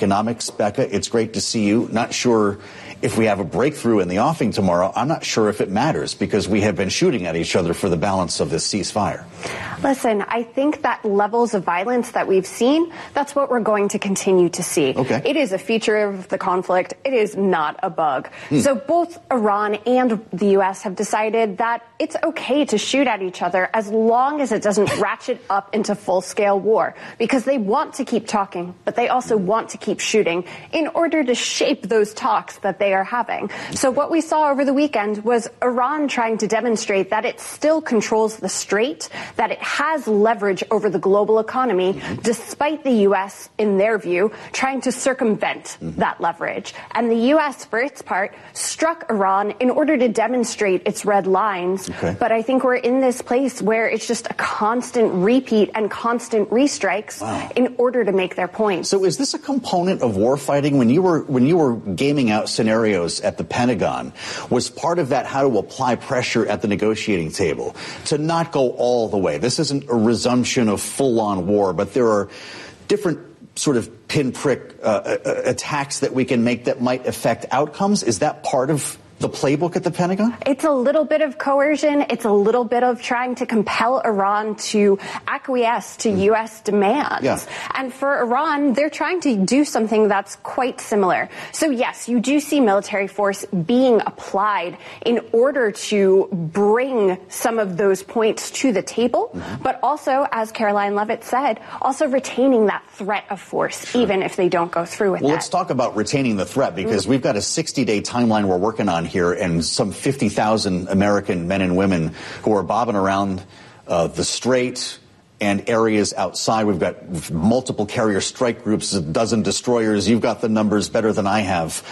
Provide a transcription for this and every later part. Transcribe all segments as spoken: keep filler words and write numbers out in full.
Economics. Becca, it's great to see you. Not sure if we have a breakthrough in the offing tomorrow. I'm not sure if it matters because we have been shooting at each other for the balance of this ceasefire. Listen, I think that levels of violence that we've seen, that's what we're going to continue to see. Okay. It is a feature of the conflict. It is not a bug. Hmm. So both Iran and the U S have decided that it's okay to shoot at each other as long as it doesn't ratchet up into full-scale war, because they want to keep talking, but they also want to keep shooting in order to shape those talks that they are having. So what we saw over the weekend was Iran trying to demonstrate that it still controls the strait, that it has leverage over the global economy, mm-hmm. despite the U S, in their view, trying to circumvent mm-hmm. that leverage. And the U S, for its part, struck Iran in order to demonstrate its red lines. Okay. But I think we're in this place where it's just a constant repeat and constant restrikes wow. in order to make their point. So is this a component of war fighting? When you were when you were gaming out scenarios at the Pentagon, was part of that how to apply pressure at the negotiating table to not go all the way? This isn't a resumption of full-on war, but there are different sort of pinprick uh, attacks that we can make that might affect outcomes. Is that part of the playbook at the Pentagon? It's a little bit of coercion. It's a little bit of trying to compel Iran to acquiesce to mm. U S demands. Yeah. And for Iran, they're trying to do something that's quite similar. So yes, you do see military force being applied in order to bring some of those points to the table, mm-hmm. but also, as Caroline Leavitt said, also retaining that threat of force, sure. even if they don't go through with well, that. Let's talk about retaining the threat, because mm-hmm. we've got a sixty-day timeline we're working on here, and some fifty thousand American men and women who are bobbing around uh, the strait and areas outside. We've got multiple carrier strike groups, a dozen destroyers. You've got the numbers better than I have.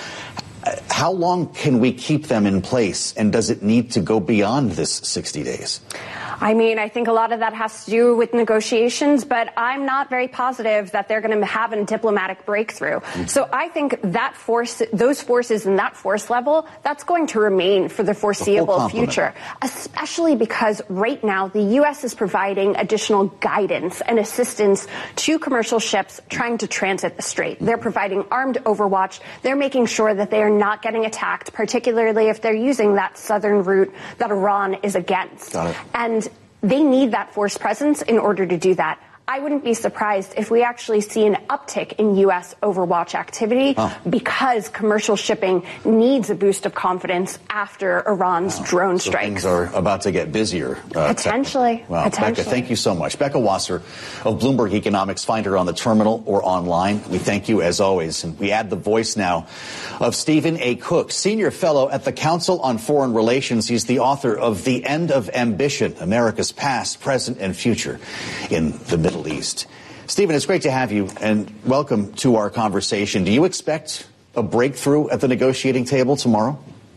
How long can we keep them in place, and does it need to go beyond this sixty days? I mean, I think a lot of that has to do with negotiations, but I'm not very positive that they're going to have a diplomatic breakthrough. Mm-hmm. So I think that force, those forces and that force level, that's going to remain for the foreseeable the future, especially because right now the U S is providing additional guidance and assistance to commercial ships trying to transit the strait. Mm-hmm. They're providing armed overwatch. They're making sure that they are not getting attacked, particularly if they're using that southern route that Iran is against. Got it. And they need that force presence in order to do that. I wouldn't be surprised if we actually see an uptick in U S overwatch activity oh. because commercial shipping needs a boost of confidence after Iran's wow. drone so strikes. Things are about to get busier. Uh, Potentially. Wow. Potentially. Becca, thank you so much. Becca Wasser of Bloomberg Economics. Find her on the terminal or online. We thank you as always. And we add the voice now of Stephen A. Cook, Senior Fellow at the Council on Foreign Relations. He's the author of The End of Ambition, America's Past, Present, and Future in the Middle East. Stephen, it's great to have you, and welcome to our conversation. Do you expect a breakthrough at the negotiating table tomorrow?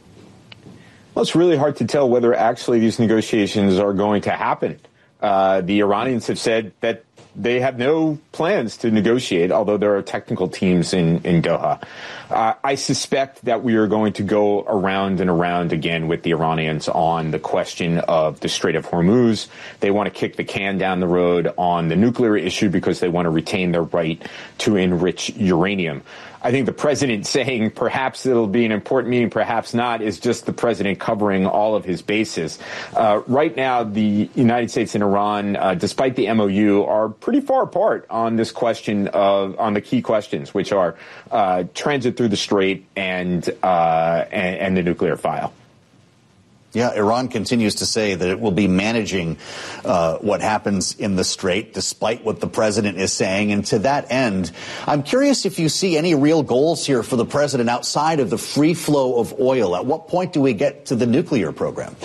Well, it's really hard to tell whether actually these negotiations are going to happen. Uh, the Iranians have said that they have no plans to negotiate, although there are technical teams in, in Doha. Uh, I suspect that we are going to go around and around again with the Iranians on the question of the Strait of Hormuz. They want to kick the can down the road on the nuclear issue because they want to retain their right to enrich uranium. I think the president saying perhaps it'll be an important meeting, perhaps not, is just the president covering all of his bases. Uh, right now, the United States and Iran, uh, despite the M O U, are pretty far apart on this question of on the key questions, which are uh, transit through the strait and, uh, and and the nuclear file. Yeah, Iran continues to say that it will be managing uh, what happens in the strait, despite what the president is saying. And to that end, I'm curious if you see any real goals here for the president outside of the free flow of oil. At what point do we get to the nuclear program?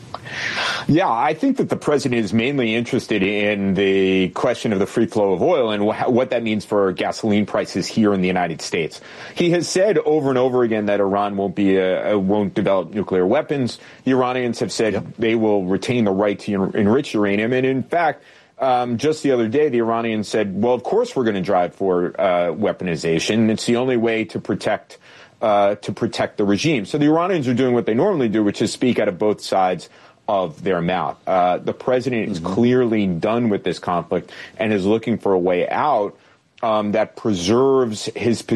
Yeah, I think that the president is mainly interested in the question of the free flow of oil and wh- what that means for gasoline prices here in the United States. He has said over and over again that Iran won't be a, a, won't develop nuclear weapons. The Iranians have said yep. they will retain the right to en- enrich uranium. And in fact, Um, just the other day, the Iranians said, well, of course we're going to drive for uh, weaponization. It's the only way to protect uh, to protect the regime. So the Iranians are doing what they normally do, which is speak out of both sides of their mouth. Uh, the president is mm-hmm. clearly done with this conflict and is looking for a way out um, that preserves his position.